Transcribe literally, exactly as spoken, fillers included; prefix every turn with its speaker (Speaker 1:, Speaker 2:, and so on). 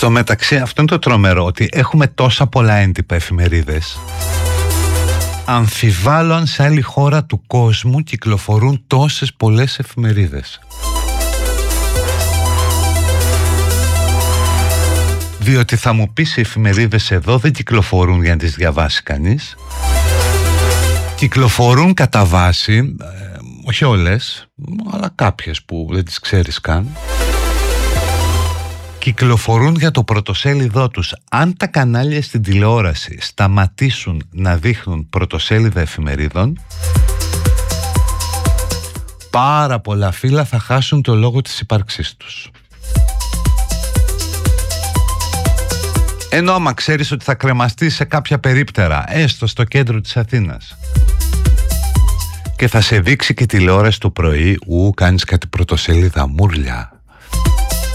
Speaker 1: Στο μεταξύ, αυτό είναι το τρομερό, ότι έχουμε τόσα πολλά έντυπα εφημερίδες. Αμφιβάλλω αν σε άλλη χώρα του κόσμου κυκλοφορούν τόσες πολλές εφημερίδες. Διότι θα μου πεις, οι εφημερίδες εδώ δεν κυκλοφορούν για να τις διαβάσει κανείς. Κυκλοφορούν κατά βάση, ε, όχι όλες, αλλά κάποιες που δεν τις ξέρεις καν. Κυκλοφορούν για το πρωτοσέλιδό τους. Αν τα κανάλια στην τηλεόραση σταματήσουν να δείχνουν πρωτοσέλιδα εφημερίδων, πάρα πολλά φύλλα θα χάσουν το λόγο της ύπαρξής τους. Ενώ άμα ξέρεις ότι θα κρεμαστείς σε κάποια περίπτερα, έστω στο κέντρο της Αθήνας, και θα σε δείξει και τηλεόραση το πρωί, ου, κάνεις κάτι πρωτοσέλιδα, μουρλια.